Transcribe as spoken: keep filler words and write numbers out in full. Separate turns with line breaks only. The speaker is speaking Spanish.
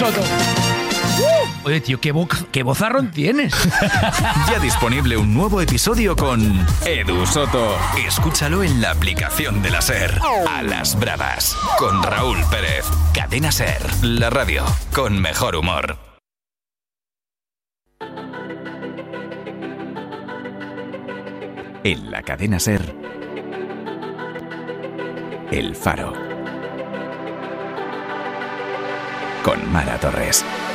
Soto. Uh, oye, tío, qué, bo- qué vozarrón tienes.
Ya disponible un nuevo episodio con Edu Soto. Escúchalo en la aplicación de la SER. A las bravas, con Raúl Pérez. Cadena SER, la radio con mejor humor. En la cadena SER, El Faro, con Mara Torres.